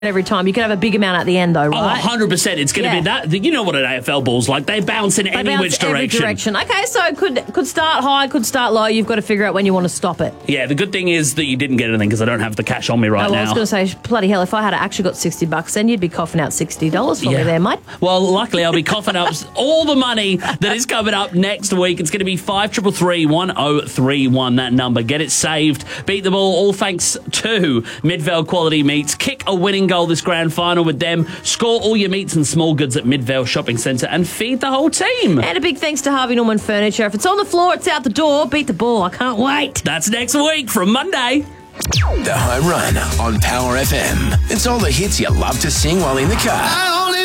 every time. You could have a big amount at the end, though, right? 100%. It's going to be that. You know what an AFL ball's like. They bounce in which direction. Okay, so could start high, could start low. You've got to figure out when you want to stop it. Yeah, the good thing is that you didn't get anything because I don't have the cash on me right now. I was going to say, bloody hell, if I had actually got $60, then you'd be coughing out $60 for me there, mate. Well, luckily, I'll be coughing up all the money that is coming up next week. It's going to be 5333 1031, that number. Get it saved. Beat the ball, all thanks to Midvale Quality Meats. Kick a winning goal this grand final with them. Score all your meats and small goods at Midvale Shopping Centre and feed the whole team. And a big thanks to Harvey Norman Furniture. If it's on the floor, it's out the door. Beat the ball. I can't wait. That's next week from Monday. The Home Run on Power FM. It's all the hits you love to sing while in the car.